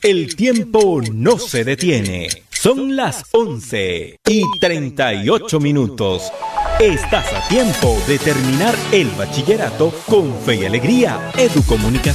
El tiempo no se detiene. Son las 11:38. Estás a tiempo de terminar el bachillerato con fe y alegría. Educomunicación.